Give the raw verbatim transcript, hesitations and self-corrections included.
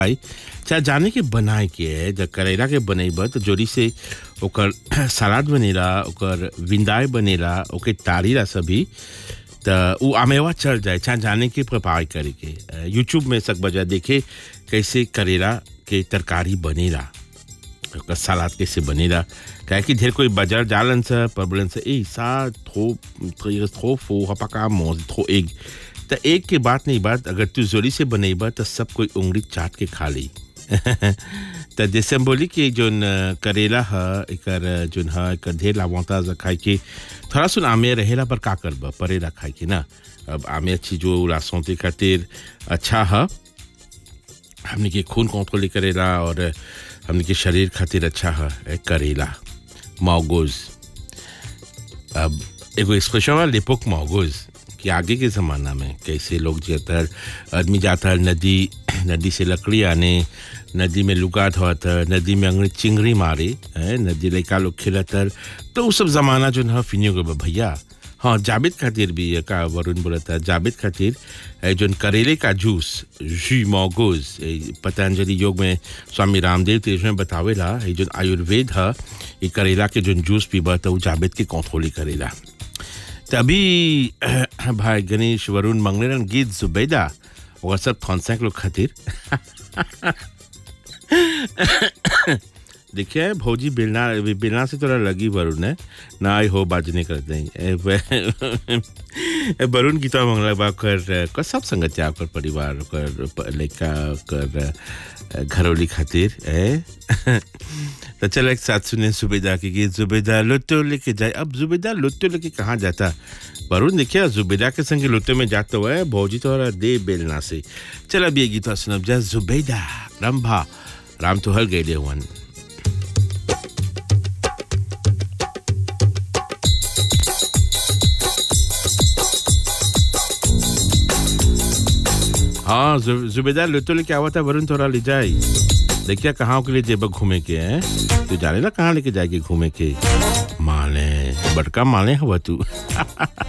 आई चाहे जाने के बनाए के है जब करेला के बनेबा तो जोरी से ओकर सलाद बनेला ओकर विंदाई बनेला ओके तारीला सभी त उ आमेवा चढ़ जाए चाहे जाने के प्रिपेयर करे के यूट्यूब में सक बजा देखे कैसे करेला के तरकारी बनेला ओकर सलाद कैसे बनेला काहे कि ढेर कोई बाजार जालन से प्रॉब्लम से ए सा थो थो फो हपका मोज थो एग त एक के बात नहीं बात अगर तू जोरी से बनेबा तो सब कोई उंगली चाट के खा ली त जैसे हम बोली कि जोन करेला है एकर जोन है एकर ढेर लावता खाए के थोड़ा सुन आमे रहेला पर का करबा परेला खाए के ना अब आमे अच्छी जो रासोंते खातिर अच्छा है हमने के खून कंट्रोल करेला और हमने के शरीर खातिर अच्छा है करेला मौगूज अब एगो एक्सप्रेशन है लेपोक मौगूज कि आगे के ज़माना में कैसे लोग जाता है आदमी जाता है नदी नदी से लकड़ी आने नदी में लुका धोता नदी में अंगड़ी चिंगड़ी मारे है नदी लड़का लोग खेलता तो उस सब ज़माना जो है फिनियो के भैया हाँ जावेद खातिर भी का वरुण बोला था जावेद खातिर जो करेले का जूस जी मौगूज पतंजलि योग में स्वामी रामदेव तेज में बतावेला ये जो आयुर्वेद है ये करेला के जो जूस पीबा तो जावेद के कंट्रोल करेला तभी भाई गणेश वरुण मंगलेरन गीत जुबैदा और सब थॉन्सैक लोग खातिर देखिए भौजी बेलना बेलना से थोड़ा लगी वरुण है ना आई हो बाजने करते हैं वरुण गीता मंगला बा कर कर सब संगत है आपका परिवार कर लड़का कर घरोली खातिर है तो चलो एक साथ सुने जुबैदा की गीत जुबैदा लुत्तो लेके जाए अब जुबैदा लुत्तो लेके कहाँ जाता वरुण देखिए जुबैदा के संग लुत्तो में जाता हुआ है भौजी तो दे बेलना से चल अब ये गीता सुनब जा जुबैदा रंभा राम तो हल गए वन हाँ जुबेदार लुत्तो लेके आवा था वरुण थोड़ा ले जाए देखिए कहाँ के लिए जेब घूमे के हैं तू जाने ना कहाँ लेके जाएगी घूमे के माले बड़का माले हवा तू